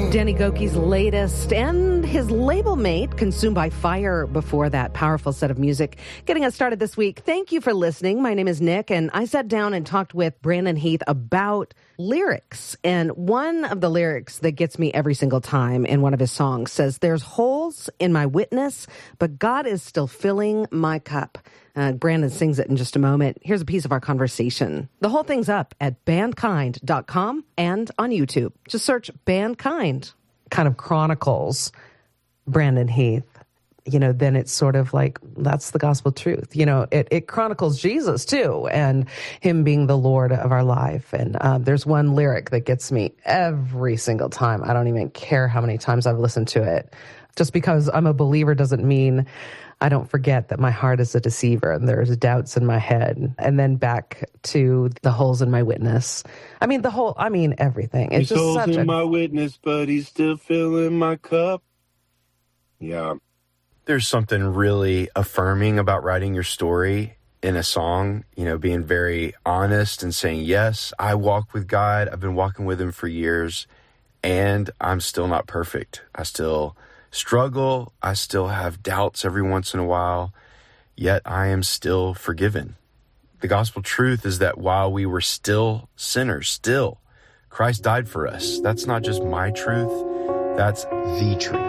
Danny Gokey's latest and his label mate, Consumed by Fire, before that powerful set of music. Getting us started this week. Thank you for listening. My name is Nick, and I sat down and talked with Brandon Heath about lyrics. And one of the lyrics that gets me every single time in one of his songs says, "There's holes in my witness, but God is still filling my cup." Brandon sings it in just a moment. Here's a piece of our conversation. The whole thing's up at bandkind.com and on YouTube. Just search Bandkind. Kind of chronicles Brandon Heath. Then it's sort of like, that's the gospel truth. It chronicles Jesus too, and him being the Lord of our life. And there's one lyric that gets me every single time. I don't even care how many times I've listened to it. Just because I'm a believer doesn't mean I don't forget that my heart is a deceiver and there's doubts in my head. And then back to the holes in my witness. Everything. It's He's just holes such in my witness, but he's still filling my cup. Yeah. There's something really affirming about writing your story in a song, being very honest and saying, yes, I walk with God. I've been walking with him for years, and I'm still not perfect. I still struggle. I still have doubts every once in a while, yet I am still forgiven. The gospel truth is that while we were still sinners, Christ died for us. That's not just my truth. That's the truth.